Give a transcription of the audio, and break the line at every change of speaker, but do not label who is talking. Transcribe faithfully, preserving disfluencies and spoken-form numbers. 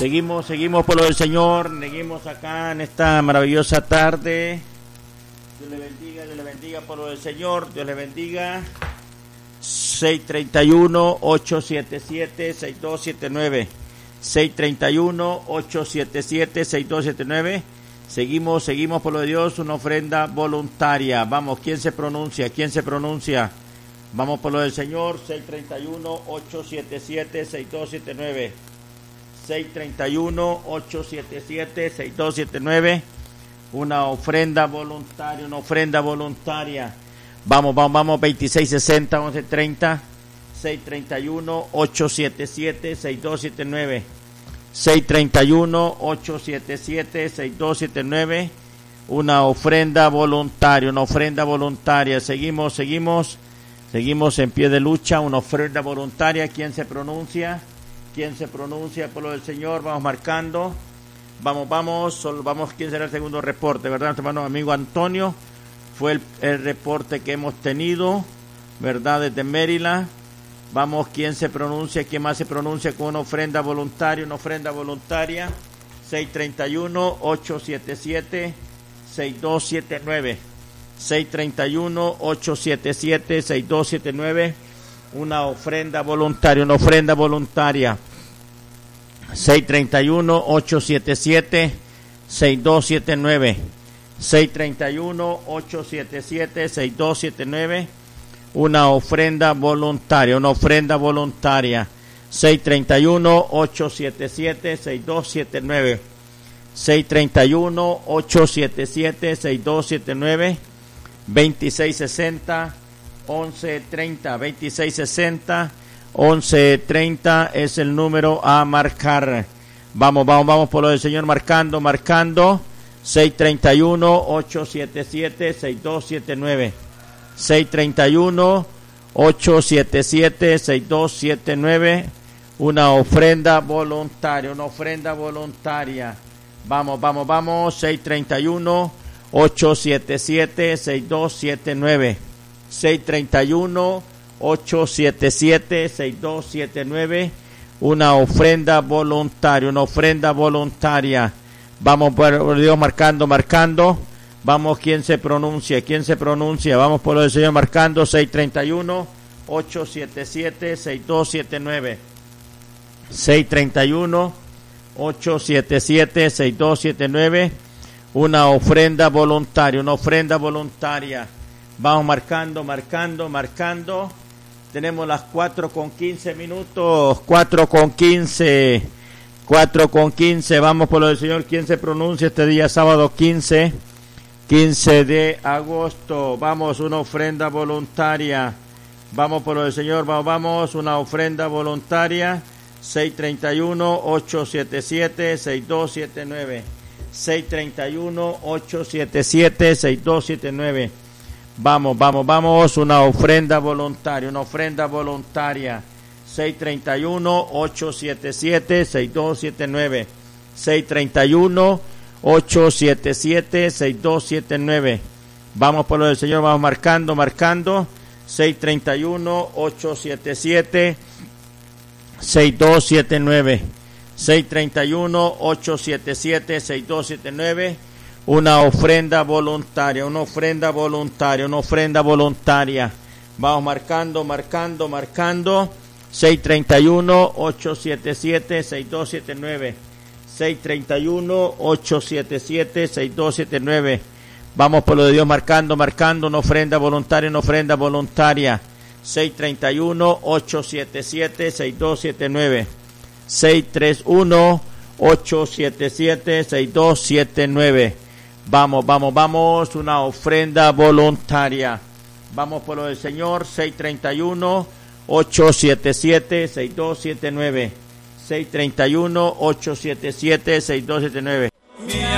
Seguimos, seguimos por lo del Señor, seguimos acá en esta maravillosa tarde. Dios le bendiga, Dios le bendiga por lo del Señor, Dios le bendiga. seis tres uno, ocho siete siete, seis dos siete nueve, seis tres uno, ocho siete siete, seis dos siete nueve. Seguimos, seguimos por lo de Dios, una ofrenda voluntaria. Vamos, ¿quién se pronuncia? ¿Quién se pronuncia? Vamos por lo del Señor, seis tres uno, ocho siete siete, seis dos siete nueve. seis tres uno, ocho siete siete, seis dos siete nueve. Una ofrenda voluntaria, una ofrenda voluntaria. Vamos, vamos, vamos, veintiséis sesenta, once treinta, seis tres uno, ocho siete siete, seis dos siete nueve. seis tres uno, ocho siete siete, seis dos siete nueve. Una ofrenda voluntaria, una ofrenda voluntaria. Seguimos, seguimos, seguimos en pie de lucha, una ofrenda voluntaria. ¿Quién se pronuncia? ¿Quién se pronuncia por lo del Señor? Vamos marcando. Vamos, vamos, solo vamos. ¿Quién será el segundo reporte? ¿Verdad, nuestro hermano amigo Antonio? Fue el, el reporte que hemos tenido, ¿verdad? Desde Maryland. Vamos, ¿quién se pronuncia? ¿Quién más se pronuncia con una ofrenda voluntaria? Una ofrenda voluntaria. seis tres uno, ocho siete siete, seis dos siete nueve. seis tres uno, ocho siete siete, seis dos siete nueve. Una ofrenda voluntaria, una ofrenda voluntaria. seis tres uno, ocho siete siete, seis dos siete nueve. seis tres uno, ocho siete siete, seis dos siete nueve. Una ofrenda voluntaria, una ofrenda voluntaria. seis tres uno, ocho siete siete, seis dos siete nueve. seis tres uno, ocho siete siete, seis dos siete nueve. veintiséis sesenta, once treinta. veintiséis sesenta, once treinta es el número a marcar. Vamos, vamos, vamos por lo del Señor, marcando, marcando. seis tres uno, ocho siete siete, seis dos siete nueve. seis tres uno, ocho siete siete, seis dos siete nueve. Una ofrenda voluntaria, una ofrenda voluntaria. Vamos, vamos, vamos. seis tres uno, ocho siete siete, seis dos siete nueve. seis tres uno, ocho siete siete, seis dos siete nueve. Una ofrenda voluntaria, una ofrenda voluntaria. Vamos por Dios, marcando, marcando. Vamos, ¿quién se pronuncia? ¿Quién se pronuncia? Vamos por lo del Señor, marcando. seis tres uno, ocho siete siete, seis dos siete nueve. seis tres uno, ocho siete siete, seis dos siete nueve. Una ofrenda voluntaria, una ofrenda voluntaria. Vamos marcando, marcando, marcando. Tenemos las cuatro con quince minutos. cuatro con quince. cuatro con quince. Vamos por lo del Señor. ¿Quién se pronuncia este día sábado quince? quince de agosto. Vamos, una ofrenda voluntaria. Vamos por lo del Señor. Vamos, vamos. Una ofrenda voluntaria. seis tres uno, ocho siete siete, seis dos siete nueve. seis tres uno, ocho siete siete, seis dos siete nueve. Vamos, vamos, vamos. Una ofrenda voluntaria. Una ofrenda voluntaria. seis tres uno, ocho siete siete, seis dos siete nueve. seis tres uno, ocho siete siete, seis dos siete nueve. Vamos por lo del Señor, vamos marcando, marcando. seis tres uno, ocho siete siete, seis dos siete nueve. seis tres uno, ocho siete siete, seis dos siete nueve. Una ofrenda voluntaria, una ofrenda voluntaria, una ofrenda voluntaria. Vamos marcando, marcando, marcando. seis tres uno, ocho siete siete, seis dos siete nueve. seis tres uno, ocho siete siete, seis dos siete nueve. Vamos por lo de Dios, marcando, marcando. Una ofrenda voluntaria, una ofrenda voluntaria. seis tres uno, ocho siete siete, seis dos siete nueve. seis tres uno, ocho siete siete, seis dos siete nueve. Vamos, vamos, vamos. Una ofrenda voluntaria. Vamos por lo del Señor. seis tres uno, ocho siete siete, seis dos siete nueve. seis tres uno, ocho siete siete, seis dos siete nueve.